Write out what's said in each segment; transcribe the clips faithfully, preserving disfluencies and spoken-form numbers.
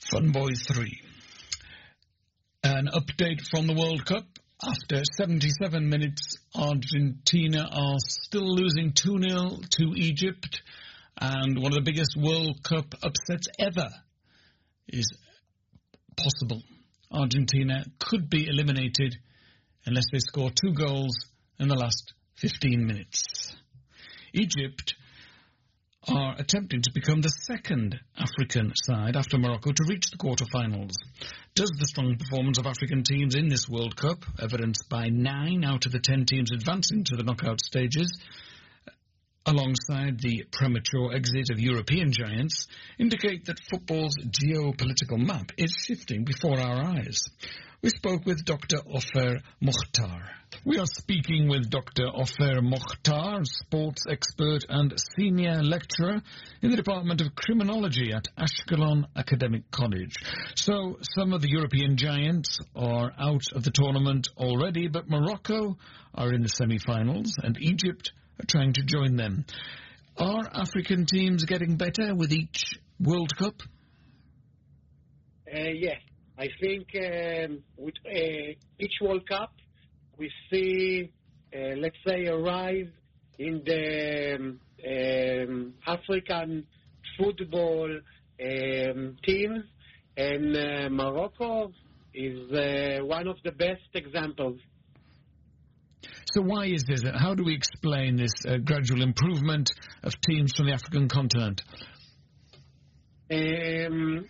Fun Boys three. An update from the World Cup. After seventy-seven minutes, Argentina are still losing two nil to Egypt, and one of the biggest World Cup upsets ever is possible. Argentina could be eliminated unless they score two goals in the last fifteen minutes. Egypt are attempting to become the second African side after Morocco to reach the quarterfinals. Does the strong performance of African teams in this World Cup, evidenced by nine out of the ten teams advancing to the knockout stages, alongside the premature exit of European giants, indicate that football's geopolitical map is shifting before our eyes? We spoke with Doctor Ofer Mokhtar. We are speaking with Doctor Ofer Mokhtar, sports expert and senior lecturer in the Department of Criminology at Ashkelon Academic College. So, some of the European giants are out of the tournament already, but Morocco are in the semi-finals and Egypt are trying to join them. Are African teams getting better with each World Cup? Uh, yes. I think um, with uh, each World Cup, we see, uh, let's say, a rise in the um, um, African football um, teams, and uh, Morocco is uh, one of the best examples. So why is this? How do we explain this uh, gradual improvement of teams from the African continent? Um,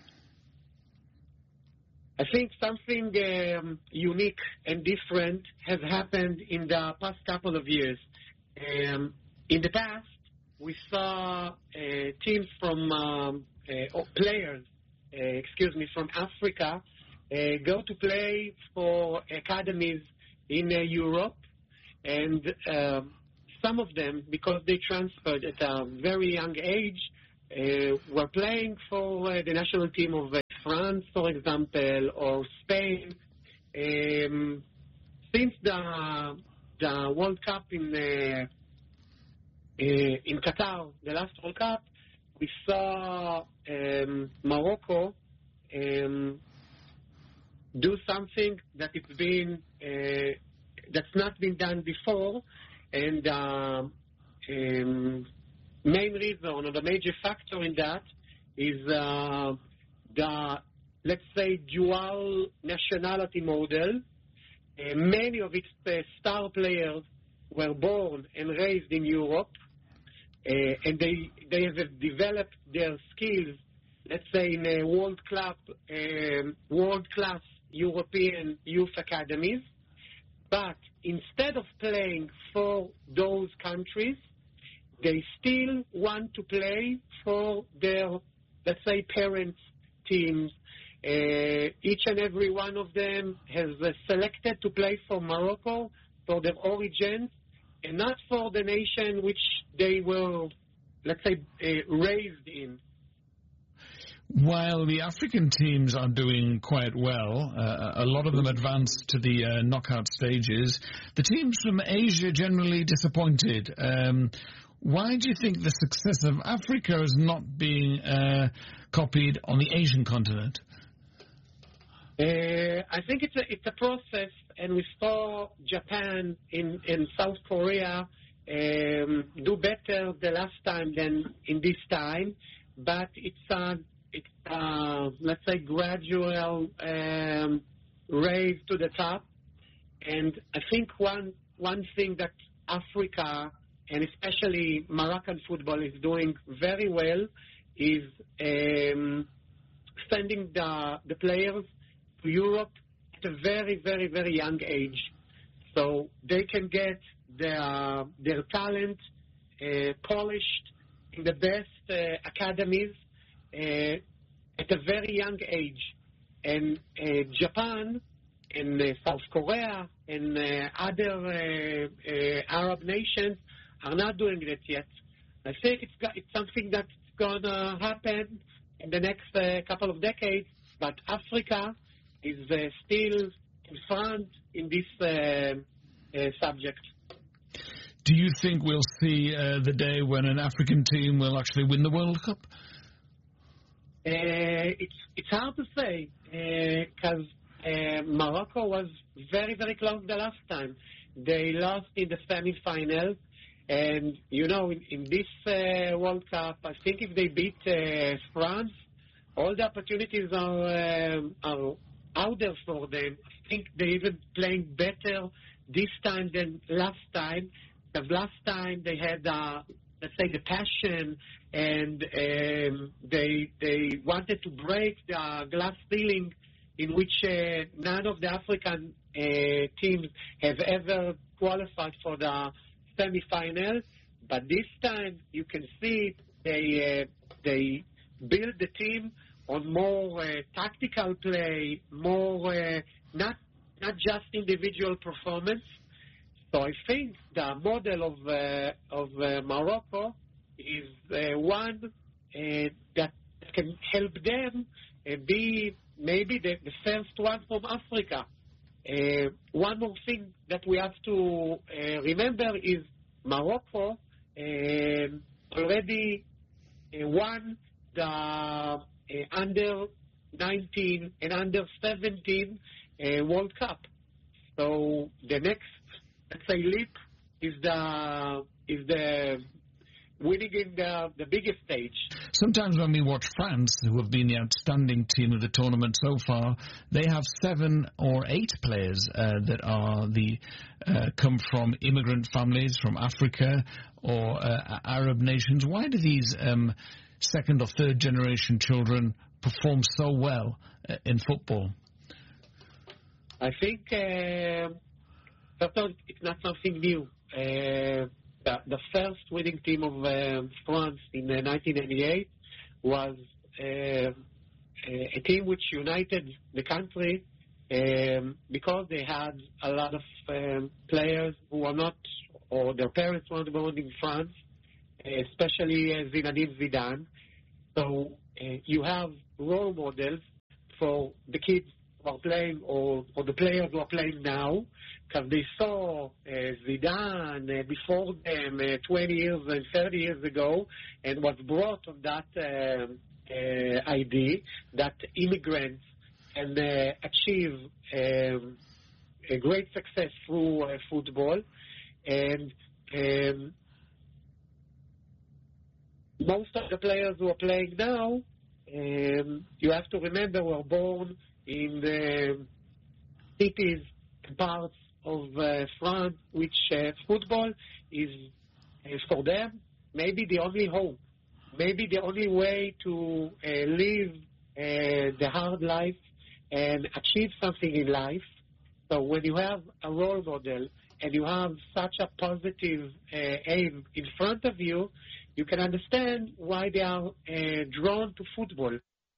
I think something um, unique and different has happened in the past couple of years. Um, in the past, we saw uh, teams from, um, uh, or players, uh, excuse me, from Africa uh, go to play for academies in uh, Europe, and uh, some of them, because they transferred at a very young age, uh, were playing for uh, the national team of uh, France, for example, or Spain. Um, since the the World Cup in uh, uh, in Qatar, the last World Cup, we saw um, Morocco um, do something that it's been uh, that's not been done before, and uh, um, main reason or the major factor in that is uh, the, let's say, dual nationality model. Uh, many of its uh, star players were born and raised in Europe, uh, and they they have developed their skills, let's say, in a world class um, world class European youth academies. But instead of playing for those countries, they still want to play for their, let's say, parents' teams. Uh, each and every one of them has uh, selected to play for Morocco, for their origins, and not for the nation which they were, let's say, uh, raised in. While the African teams are doing quite well, uh, a lot of them advance to the uh, knockout stages, the teams from Asia generally disappointed. Um, why do you think the success of Africa is not being uh, copied on the Asian continent? Uh, I think it's a, it's a process, and we saw Japan in, in South Korea um, do better the last time than in this time, but it's a, it's a, let's say, gradual um, raise to the top. And I think one one thing that Africa, and especially Moroccan football, is doing very well is um, sending the, the players to Europe at a very, very, very young age. So they can get their, their talent uh, polished in the best uh, academies uh, at a very young age. And uh, Japan and uh, South Korea and uh, other uh, uh, Arab nations are not doing that yet. I think it's, got, it's something that's going to happen in the next uh, couple of decades, but Africa is uh, still in front in this uh, uh, subject. Do you think we'll see uh, the day when an African team will actually win the World Cup? Uh, it's it's hard to say because uh, uh, Morocco was very, very close the last time. They lost in the semi-finals. And, you know, in, in this uh, World Cup, I think if they beat uh, France, all the opportunities are, um, are out there for them. I think they're even playing better this time than last time. Because last time they had, uh, let's say, the passion, and um, they they wanted to break the glass ceiling in which uh, none of the African uh, teams have ever qualified for the semi-finals, but this time you can see they uh, they build the team on more uh, tactical play, more uh, not not just individual performance. So I think the model of uh, of uh, Morocco is uh, one uh, that can help them uh, be maybe the, the first one from Africa. Uh, one more thing that we have to uh, remember is Morocco uh, already uh, won the uh, under nineteen and under seventeen uh, World Cup. So the next, let's say, leap is the is the winning in the, the biggest stage. Sometimes when we watch France, who have been the outstanding team of the tournament so far, they have seven or eight players uh, that are the uh, come from immigrant families from Africa or uh, Arab nations. Why do these um, second or third generation children perform so well uh, in football? I think uh, first of all, it's not something new. Uh, The, the first winning team of uh, France in uh, nineteen eighty-eight was uh, a team which united the country um, because they had a lot of um, players who were not, or their parents weren't born in France, especially uh, Zinedine Zidane. So uh, you have role models for the kids who are playing, or, or the players who are playing now, because they saw uh, Zidane uh, before them uh, twenty years and thirty years ago, and was brought on that um, uh, idea that immigrants can uh, achieve um, a great success through uh, football. And um, most of the players who are playing now, um, you have to remember, were born in the cities and parts of uh, France, which uh, football is, is for them maybe the only hope, maybe the only way to uh, live uh, the hard life and achieve something in life. So when you have a role model and you have such a positive uh, aim in front of you, you can understand why they are uh, drawn to football.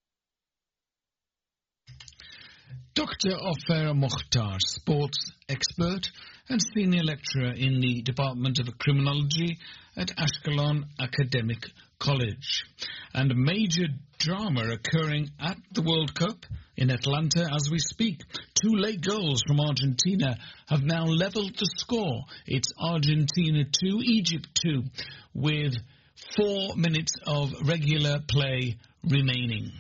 Doctor Ofer Mokhtar, sports expert and senior lecturer in the Department of Criminology at Ashkelon Academic College. And a major drama occurring at the World Cup in Atlanta as we speak. Two late goals from Argentina have now levelled the score. It's Argentina two, Egypt two, with four minutes of regular play remaining.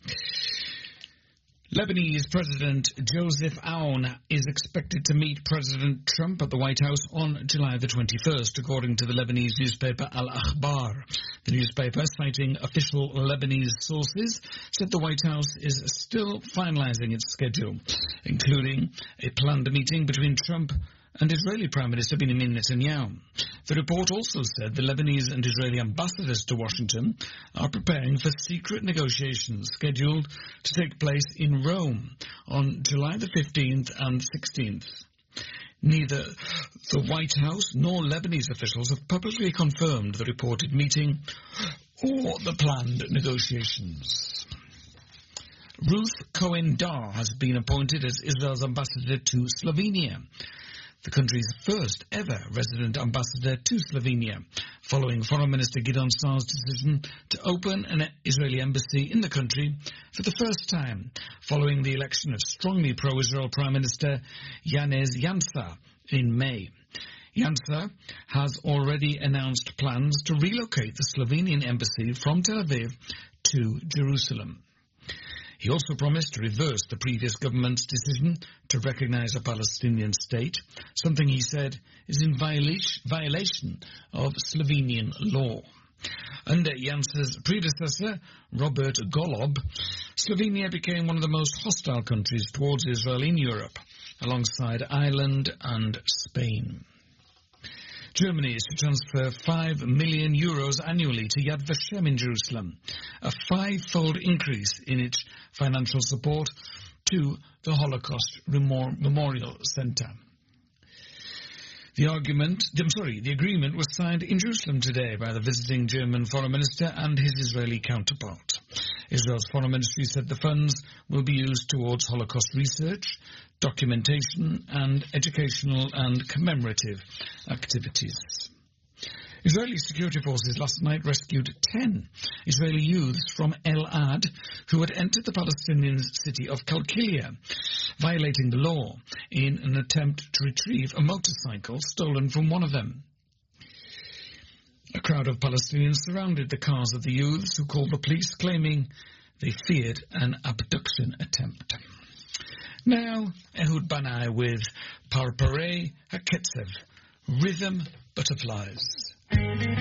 Lebanese President Joseph Aoun is expected to meet President Trump at the White House on July the twenty-first, according to the Lebanese newspaper Al Akhbar. The newspaper, citing official Lebanese sources, said the White House is still finalizing its schedule, including a planned meeting between Trump and Israeli Prime Minister Benjamin Netanyahu. The report also said the Lebanese and Israeli ambassadors to Washington are preparing for secret negotiations scheduled to take place in Rome on July the fifteenth and sixteenth. Neither the White House nor Lebanese officials have publicly confirmed the reported meeting or the planned negotiations. Ruth Cohen-Dar has been appointed as Israel's ambassador to Slovenia, the country's first ever resident ambassador to Slovenia, following Foreign Minister Gideon Sa'ar's decision to open an Israeli embassy in the country for the first time, following the election of strongly pro-Israel Prime Minister Yanez Janša in May. Janša has already announced plans to relocate the Slovenian embassy from Tel Aviv to Jerusalem. He also promised to reverse the previous government's decision to recognize a Palestinian state, something he said is in violation, violation of Slovenian law. Under Janš's predecessor, Robert Golob, Slovenia became one of the most hostile countries towards Israel in Europe, alongside Ireland and Spain. Germany is to transfer five million euros annually to Yad Vashem in Jerusalem, a five-fold increase in its financial support to the Holocaust Memorial Center. The argument, I'm sorry, the agreement was signed in Jerusalem today by the visiting German foreign minister and his Israeli counterpart. Israel's foreign ministry said the funds will be used towards Holocaust research, documentation, and educational and commemorative activities. Israeli security forces last night rescued ten Israeli youths from El-Ad who had entered the Palestinian city of Qalqilia, violating the law in an attempt to retrieve a motorcycle stolen from one of them. A crowd of Palestinians surrounded the cars of the youths, who called the police, claiming they feared an abduction attempt. Now, Ehud Banai with Parparei HaKetzev, Rhythm Butterflies.